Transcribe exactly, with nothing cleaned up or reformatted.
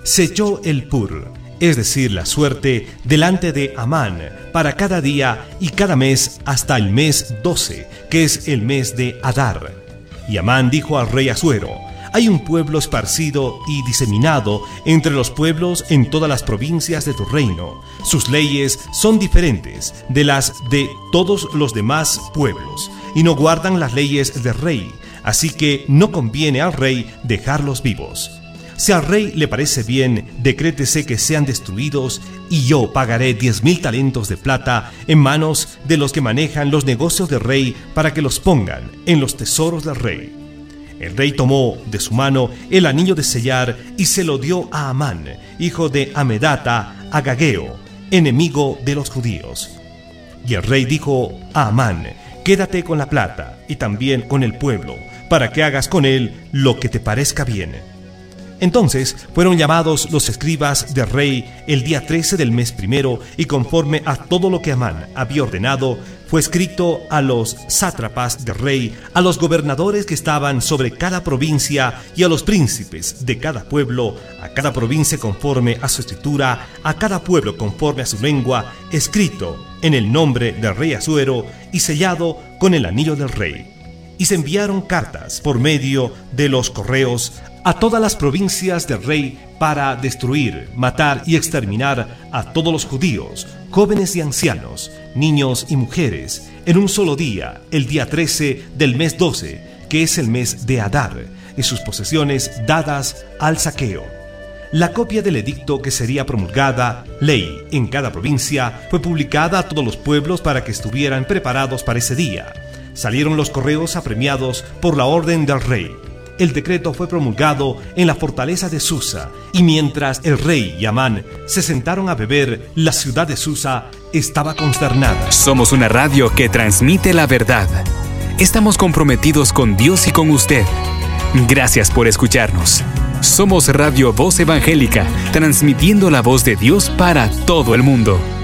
se echó el pur, es decir, la suerte, delante de Amán, para cada día y cada mes hasta el mes doce, que es el mes de Adar. Y Amán dijo al rey Asuero: hay un pueblo esparcido y diseminado entre los pueblos en todas las provincias de tu reino. Sus leyes son diferentes de las de todos los demás pueblos, y no guardan las leyes del rey, así que no conviene al rey dejarlos vivos. Si al rey le parece bien, decrétese que sean destruidos, y yo pagaré diez mil talentos de plata en manos de los que manejan los negocios del rey para que los pongan en los tesoros del rey. El rey tomó de su mano el anillo de sellar y se lo dio a Amán, hijo de Amedata, Agageo, enemigo de los judíos. Y el rey dijo a Amán: quédate con la plata y también con el pueblo, para que hagas con él lo que te parezca bien. Entonces fueron llamados los escribas del rey el día trece del mes primero, y conforme a todo lo que Amán había ordenado, fue escrito a los sátrapas del rey, a los gobernadores que estaban sobre cada provincia y a los príncipes de cada pueblo, a cada provincia conforme a su escritura, a cada pueblo conforme a su lengua, escrito en el nombre del rey Asuero y sellado con el anillo del rey. Y se enviaron cartas por medio de los correos a todas las provincias del rey para destruir, matar y exterminar a todos los judíos, jóvenes y ancianos, niños y mujeres, en un solo día, el día trece del mes doce, que es el mes de Adar, y sus posesiones dadas al saqueo. La copia del edicto que sería promulgada, ley, en cada provincia, fue publicada a todos los pueblos para que estuvieran preparados para ese día. Salieron los correos apremiados por la orden del rey. El decreto fue promulgado en la fortaleza de Susa, y mientras el rey y Amán se sentaron a beber, la ciudad de Susa estaba consternada. Somos una radio que transmite la verdad. Estamos comprometidos con Dios y con usted. Gracias por escucharnos. Somos Radio Voz Evangélica, transmitiendo la voz de Dios para todo el mundo.